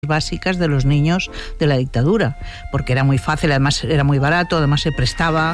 básicas de los niños de la dictadura, porque era muy fácil, además era muy barato, además se prestaba.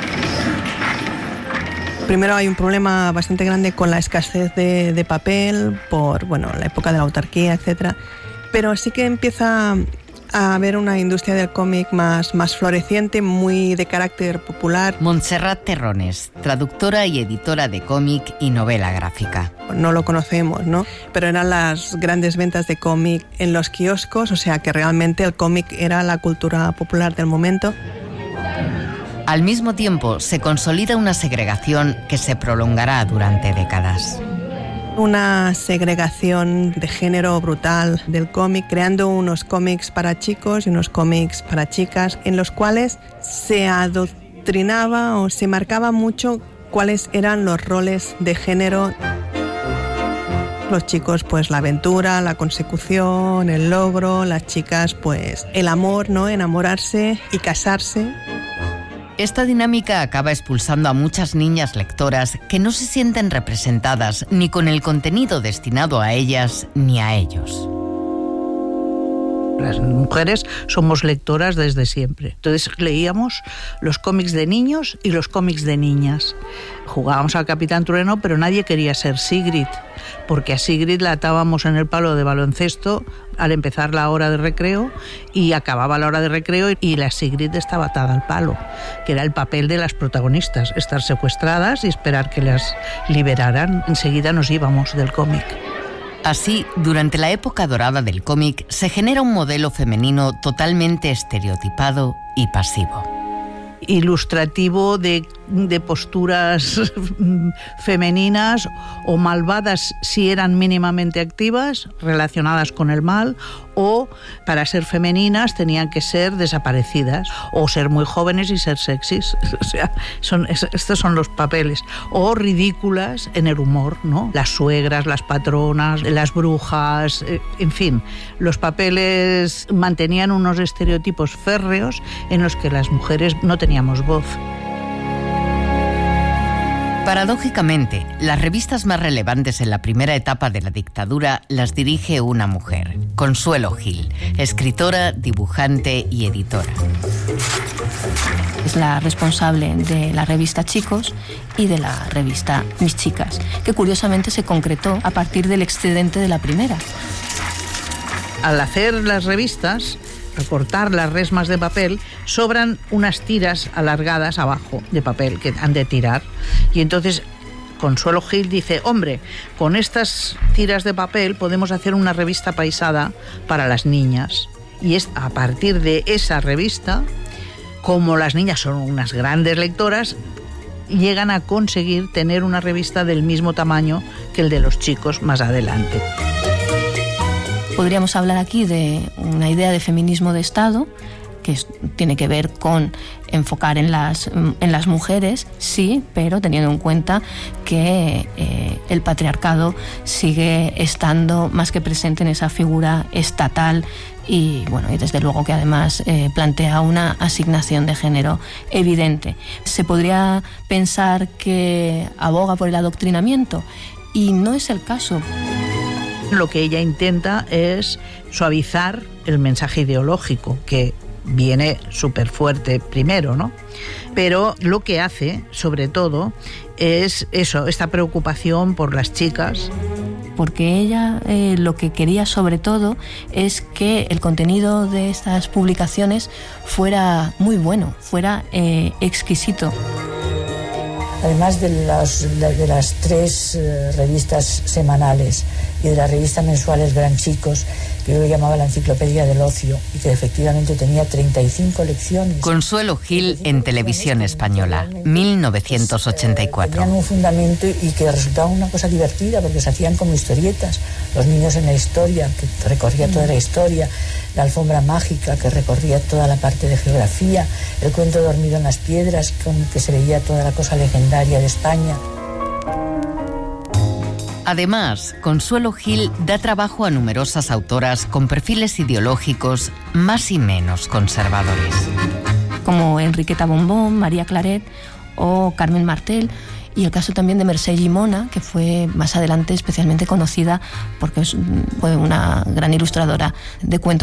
Primero hay un problema bastante grande con la escasez de papel por la época de la autarquía, etcétera. Pero sí que empieza a haber una industria del cómic más floreciente, muy de carácter popular. Montserrat Terrones, traductora y editora de cómic y novela gráfica. No lo conocemos, ¿no? Pero eran las grandes ventas de cómic en los kioscos, o sea que realmente el cómic era la cultura popular del momento. Al mismo tiempo, se consolida una segregación que se prolongará durante décadas. Una segregación de género brutal del cómic, creando unos cómics para chicos y unos cómics para chicas, en los cuales se adoctrinaba o se marcaba mucho cuáles eran los roles de género. Los chicos, pues la aventura, la consecución, el logro; las chicas, pues el amor, ¿no? Enamorarse y casarse. Esta dinámica acaba expulsando a muchas niñas lectoras que no se sienten representadas ni con el contenido destinado a ellas ni a ellos. Las mujeres somos lectoras desde siempre. Entonces leíamos los cómics de niños y los cómics de niñas. Jugábamos al Capitán Trueno, pero nadie quería ser Sigrid, porque a Sigrid la atábamos en el palo de baloncesto al empezar la hora de recreo y acababa la hora de recreo y la Sigrid estaba atada al palo, que era el papel de las protagonistas, estar secuestradas y esperar que las liberaran. Enseguida nos íbamos del cómic. Así, durante la época dorada del cómic, se genera un modelo femenino totalmente estereotipado y pasivo. Ilustrativo de posturas femeninas o malvadas si eran mínimamente activas, relacionadas con el mal, o para ser femeninas tenían que ser desaparecidas o ser muy jóvenes y ser sexys. O sea, estos son los papeles. O ridículas en el humor, ¿no? Las suegras, las patronas, las brujas, en fin, los papeles mantenían unos estereotipos férreos en los que las mujeres no teníamos voz. Paradójicamente, las revistas más relevantes en la primera etapa de la dictadura las dirige una mujer, Consuelo Gil, escritora, dibujante y editora. Es la responsable de la revista Chicos y de la revista Mis Chicas, que curiosamente se concretó a partir del excedente de la primera. Al hacer las revistas, recortar las resmas de papel, sobran unas tiras alargadas abajo de papel que han de tirar. Y entonces Consuelo Gil dice, hombre, con estas tiras de papel podemos hacer una revista paisada para las niñas. Y es a partir de esa revista, como las niñas son unas grandes lectoras, llegan a conseguir tener una revista del mismo tamaño que el de los chicos más adelante. Podríamos hablar aquí de una idea de feminismo de Estado que tiene que ver con enfocar en las mujeres, sí, pero teniendo en cuenta que el patriarcado sigue estando más que presente en esa figura estatal y desde luego que además plantea una asignación de género evidente. Se podría pensar que aboga por el adoctrinamiento y no es el caso. Lo que ella intenta es suavizar el mensaje ideológico, que viene súper fuerte primero, ¿no? Pero lo que hace, sobre todo, es eso, esta preocupación por las chicas. Porque ella lo que quería sobre todo es que el contenido de estas publicaciones fuera muy bueno, fuera exquisito. Además de las 3 revistas semanales y de las revistas mensuales Gran Chicos, que yo lo llamaba la enciclopedia del ocio, y que efectivamente tenía 35 lecciones. Consuelo Gil en Televisión Española, 1984. Tenían un fundamento y que resultaba una cosa divertida porque se hacían como historietas. Los niños en la historia, que recorría toda la historia, la alfombra mágica, que recorría toda la parte de geografía, el cuento dormido en las piedras, con que se veía toda la cosa legendaria de España. Además, Consuelo Gil da trabajo a numerosas autoras con perfiles ideológicos más y menos conservadores. Como Enriqueta Bombón, María Claret o Carmen Martel, y el caso también de Mercè Llimona, que fue más adelante especialmente conocida porque fue una gran ilustradora de cuentos